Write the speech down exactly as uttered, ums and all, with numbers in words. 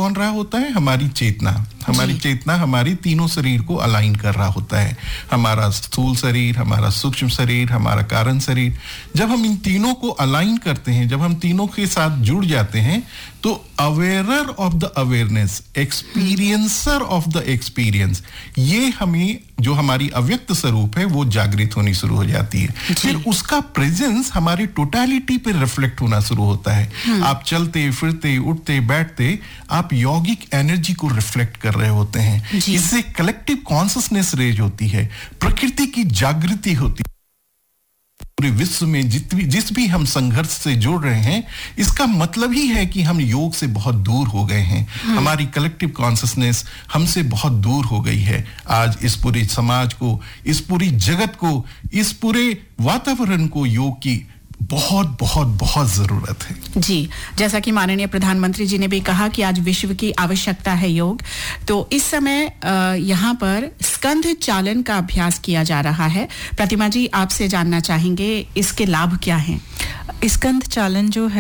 कौन रहा होता है? हमारी चेतना। हमारी चेतना हमारी तीनों शरीर को अलाइन कर रहा होता है, हमारा स्थूल शरीर, हमारा सूक्ष्म शरीर, हमारा कारण शरीर। जब हम इन तीनों को अलाइन करते हैं, जब हम तीनों के साथ जुड़ जाते हैं, तो अवेयरर of the awareness, experiencer of the experience, ये हमें जो हमारी अव्यक्त स्वरूप है वो जागृत होनी शुरू हो जाती है। फिर उसका प्रेजेंस हमारी टोटलिटी पे रिफ्लेक्ट होना शुरू होता है। आप चलते फिरते उठते बैठते आप यौगिक एनर्जी को रिफ्लेक्ट कर रहे होते हैं। इससे कलेक्टिव कॉन्शियसनेस रेज होती है, प्रकृति की जागृति होती है। पूरे विश्व में जित भी जिस भी हम संघर्ष से जुड़ रहे हैं, इसका मतलब ही है कि हम योग से बहुत दूर हो गए हैं। हमारी कलेक्टिव कॉन्शियसनेस हमसे बहुत दूर हो गई है। आज इस पूरे समाज को, इस पूरी जगत को, इस पूरे वातावरण को योग की बहुत बहुत बहुत जरूरत है। जी, जैसा कि माननीय प्रधानमंत्री जी ने भी कहा कि आज विश्व की आवश्यकता है योग, तो इस समय यहाँ पर स्कंध चालन का अभ्यास किया जा रहा है। प्रतिमा जी, आपसे जानना चाहेंगे इसके लाभ क्या हैं? स्कंध चालन जो है